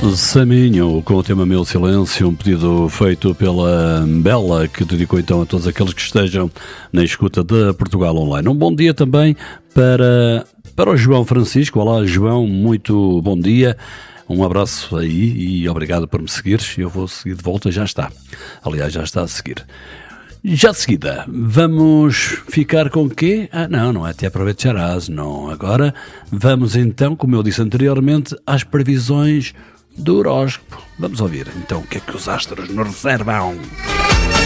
Saminho, com o tema Meu Silêncio, um pedido feito pela Bela, que dedicou então a todos aqueles que estejam na escuta da Portugal Online. Um bom dia também para o João Francisco. Olá, João, muito bom dia. Um abraço aí e obrigado por me seguires. Eu vou seguir de volta, já está. Aliás, já está a seguir. Já de seguida, vamos ficar com o quê? Não é te aproveitarás, não. Agora vamos então, como eu disse anteriormente, às previsões do horóscopo. Vamos ouvir então o que é que os astros nos reservam.